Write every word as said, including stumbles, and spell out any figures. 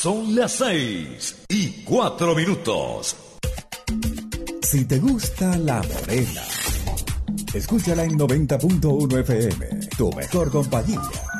Son las seis y cuatro minutos. Si te gusta La Morena, escúchala en noventa punto uno F M, tu mejor compañía.